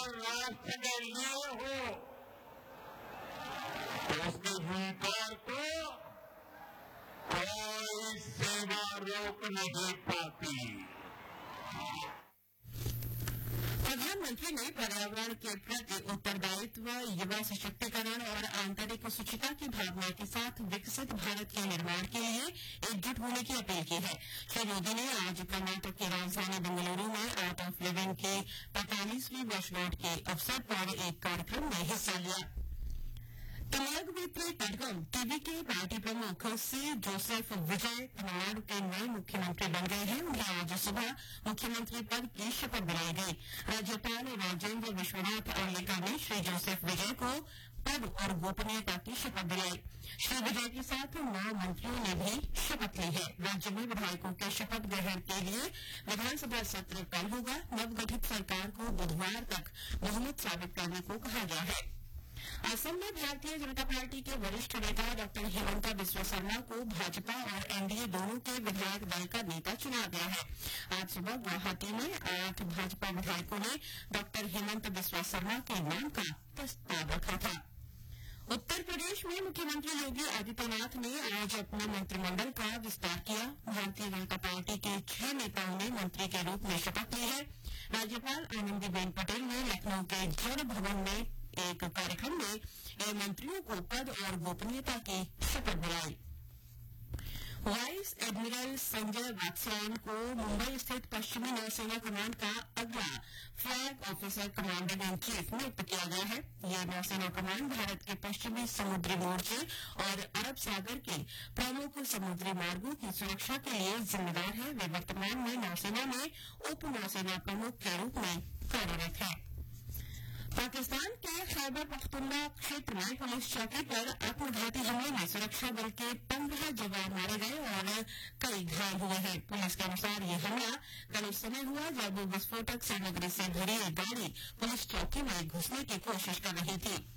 राष्ट्र के लिए हो तो उसके भीतर को कोई सेवा रोक नहीं पाती। प्रधानमंत्री ने पर्यावरण के प्रति उत्तरदायित्व, युवा सशक्तिकरण और आंतरिक शुचिता की भावना के साथ विकसित भारत के निर्माण के लिए एकजुट होने की अपील की है। श्री मोदी ने आज कर्नाटक की राजधानी बेंगलुरु में आर्ट ऑफ लिविंग की 45वीं वर्षगांठ के अवसर पर एक कार्यक्रम में हिस्सा लिया। तमिलनाडु कड़गम टीवी के पार्टी प्रमुख सी जोसेफ विजय तमिलनाडु के नए मुख्यमंत्री बन गए हैं। उन्हें आज सुबह मुख्यमंत्री पद की शपथ दिलाई गई। राज्यपाल राजेंद्र विश्वनाथ आर्लेकर ने श्री जोसेफ विजय को पद और गोपनीयता की शपथ दिलाई। श्री विजय के साथ 9 मंत्रियों ने भी शपथ ली है। राज्य में विधायकों के शपथ ग्रहण के लिए विधानसभा सत्र कल होगा। नवगठित सरकार को बुधवार तक बहुमत साबित करने को कहा गया है। असम में भारतीय जनता पार्टी के वरिष्ठ नेता डॉ हिमंता बिस्वा शर्मा को भाजपा और एनडीए दोनों के विधायक दल का नेता चुना गया है। आज सुबह गुवाहाटी में 8 भाजपा विधायकों ने डॉ हिमंता बिस्वा शर्मा के नाम का प्रस्ताव रखा था। उत्तर प्रदेश में मुख्यमंत्री योगी आदित्यनाथ ने आज अपने मंत्रिमंडल का विस्तार किया। भारतीय जनता पार्टी के 6 नेताओं ने मंत्री के रूप में शपथ ली है। राज्यपाल आनंदीबेन पटेल ने लखनऊ के जड़ भवन में एक कार्यक्रम में मंत्रियों को पद और गोपनीयता की शपथ दिलाई। वाइस एडमिरल संजय वात्स्यायन को मुंबई स्थित पश्चिमी नौसेना कमान का अगला flag officer commander in chief नियुक्त किया गया है। यह नौसेना कमान भारत के पश्चिमी समुद्री मोर्चे और अरब सागर के प्रमुख समुद्री मार्गों की सुरक्षा के लिए जिम्मेदार है। वे वर्तमान में नौसेना में उप नौसेना प्रमुख के रूप में कार्यरत है। पाकिस्तान के खैबर पख्तूनख्वा क्षेत्र में पुलिस चौकी पर आत्मघाती हमले में सुरक्षा बल के 15 जवान मारे गए और कई घायल हुए हैं। पुलिस के अनुसार ये हमला कल उस समय हुआ जब विस्फोटक सामग्री से भरी एक गाड़ी पुलिस चौकी में घुसने की कोशिश कर रही थी।